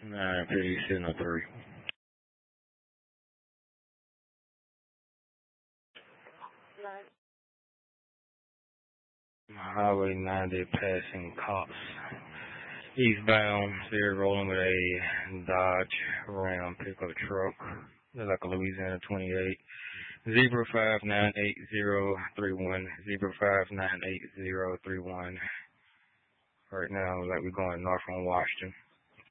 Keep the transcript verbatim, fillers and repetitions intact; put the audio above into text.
nine fifty seven oh three. Highway ninety passing cops. Eastbound, they're rolling with a Dodge Ram pickup truck. They're like a Louisiana twenty-eight. Zebra five nine eight zero three one. Zebra five nine eight zero three one. Right now, like we're going north on Washington.